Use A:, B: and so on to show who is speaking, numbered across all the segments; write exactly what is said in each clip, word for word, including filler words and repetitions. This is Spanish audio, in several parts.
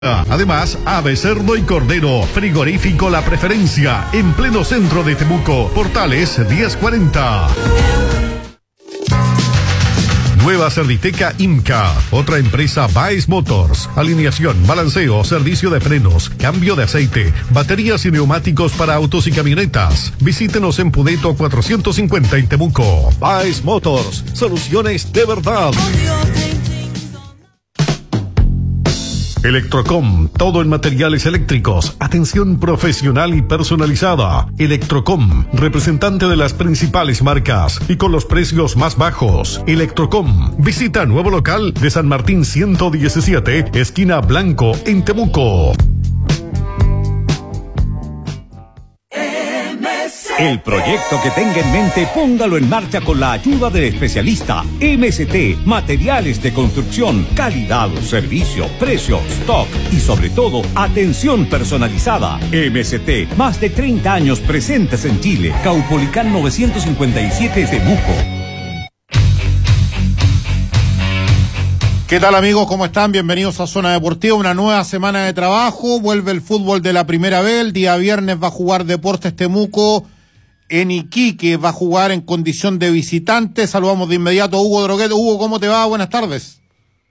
A: Además, ave, cerdo y cordero. Frigorífico La Preferencia, en pleno centro de Temuco. Portales diez cuarenta. Nueva Serviteca IMCA, otra empresa Baez Motors. Alineación, balanceo, servicio de frenos, cambio de aceite, baterías y neumáticos para autos y camionetas. Visítenos en Pudeto cuatrocientos cincuenta en Temuco. Baez Motors, soluciones de verdad. Electrocom, todo en materiales eléctricos, atención profesional y personalizada. Electrocom, representante de las principales marcas y con los precios más bajos. Electrocom, visita nuevo local de San Martín ciento diecisiete, esquina Blanco, en Temuco.
B: El proyecto que tenga en mente, póngalo en marcha con la ayuda del especialista. M S T, materiales de construcción, calidad, servicio, precio, stock y sobre todo, atención personalizada. M S T, más de treinta años presentes en Chile. Caupolicán novecientos cincuenta y siete, Temuco.
C: ¿Qué tal, amigos? ¿Cómo están? Bienvenidos a Zona Deportiva, una nueva semana de trabajo. Vuelve el fútbol de la primera vez. El día viernes va a jugar Deportes Temuco en Iquique, va a jugar en condición de visitante. Saludamos de inmediato a Hugo Droguet. Hugo, ¿cómo te va? Buenas tardes.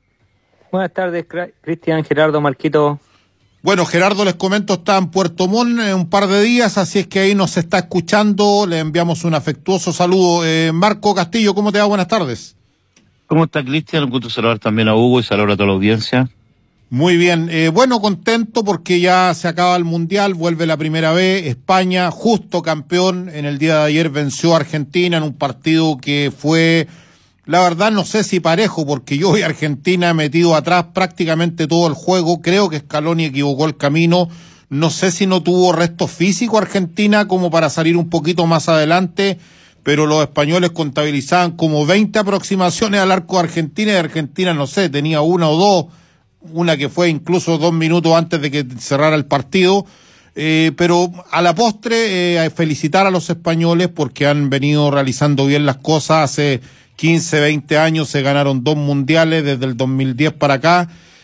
D: Buenas tardes, Cristian, Gerardo, Marquito.
C: Bueno, Gerardo, les comento, está en Puerto Montt en un par de días, así es que ahí nos está escuchando. Le enviamos un afectuoso saludo. Eh, Marco Castillo, ¿cómo te va? Buenas tardes.
E: ¿Cómo está, Cristian? Un gusto saludar también a Hugo y saludar a toda la audiencia.
C: Muy bien, eh, bueno, contento porque ya se acaba el Mundial, vuelve la primera vez, España, justo campeón, en el día de ayer venció a Argentina en un partido que fue, la verdad no sé si parejo, porque yo y Argentina he metido atrás prácticamente todo el juego, creo que Scaloni equivocó el camino, no sé si no tuvo resto físico Argentina como para salir un poquito más adelante, pero los españoles contabilizaban como veinte aproximaciones al arco de Argentina y Argentina, no sé, tenía una o dos, una que fue incluso dos minutos antes de que cerrara el partido, eh, pero a la postre eh, felicitar a los españoles porque han venido realizando bien las cosas. Hace quince, veinte años se ganaron dos mundiales desde el dos mil diez para acá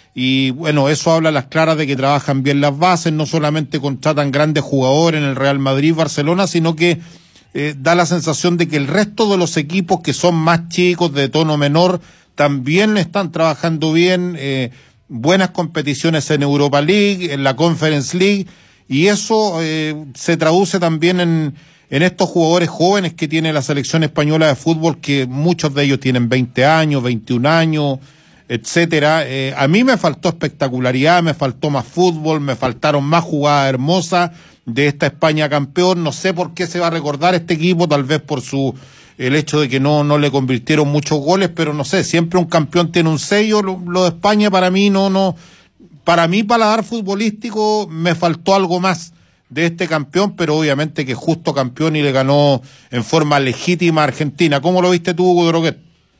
C: y bueno, eso habla a las claras de que trabajan bien las bases, no solamente contratan grandes jugadores en el Real Madrid, Barcelona, sino que eh, da la sensación de que el resto de los equipos que son más chicos, de tono menor, también están trabajando bien, eh, buenas competiciones en Europa League, en la Conference League, y eso eh, se traduce también en, en estos jugadores jóvenes que tiene la selección española de fútbol, que muchos de ellos tienen veinte años, veintiún años, etcétera. Eh, a mí me faltó espectacularidad, me faltó más fútbol, me faltaron más jugadas hermosas de esta España campeón. No sé por qué se va a recordar este equipo, tal vez por su el hecho de que no, no le convirtieron muchos goles, pero no sé, siempre un campeón tiene un sello. Lo, lo de España para mí no, no, para mí paladar futbolístico me faltó algo más de este campeón, pero obviamente que justo campeón y le ganó en forma legítima a Argentina. ¿Cómo lo viste tú, Hugo Droguet?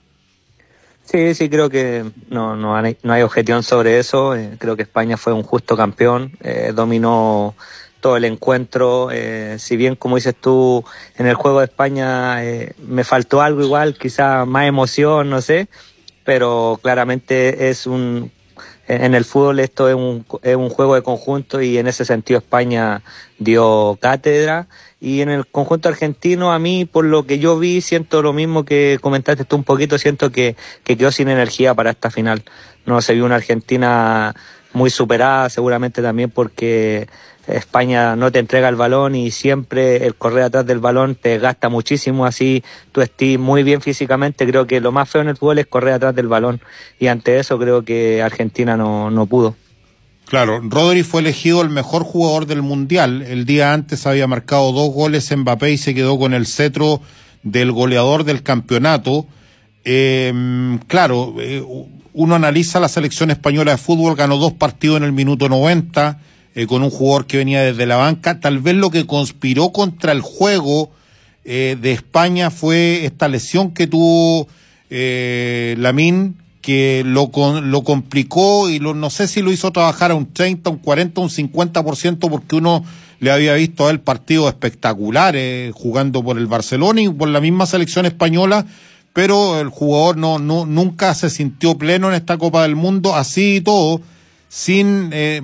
D: Sí, sí, creo que no, no, hay, no hay objeción sobre eso. Eh, creo que España fue un justo campeón, eh, dominó todo el encuentro, eh, si bien como dices tú, en el juego de España eh, me faltó algo igual, quizá más emoción, no sé, pero claramente es un, en el fútbol esto es un, es un juego de conjunto y en ese sentido España dio cátedra. Y en el conjunto argentino, a mí, por lo que yo vi, siento lo mismo que comentaste tú un poquito, siento que, que quedó sin energía para esta final. No se vio una Argentina muy superada, seguramente también porque España no te entrega el balón y siempre el correr atrás del balón te gasta muchísimo, así tú estés muy bien físicamente. Creo que lo más feo en el fútbol es correr atrás del balón y ante eso creo que Argentina no, no pudo.
C: Claro, Rodri fue elegido el mejor jugador del Mundial. El día antes había marcado dos goles en Mbappé y se quedó con el cetro del goleador del campeonato. Eh, claro, eh, uno analiza la selección española de fútbol, ganó dos partidos en el minuto noventa, eh, con un jugador que venía desde la banca. Tal vez lo que conspiró contra el juego eh, de España fue esta lesión que tuvo eh, Lamine, que lo lo complicó y lo, no sé si lo hizo trabajar a un treinta, un cuarenta, un cincuenta por ciento, porque uno le había visto a él partidos espectaculares jugando por el Barcelona y por la misma selección española, pero el jugador no, no nunca se sintió pleno en esta Copa del Mundo. Así y todo, sin... Eh,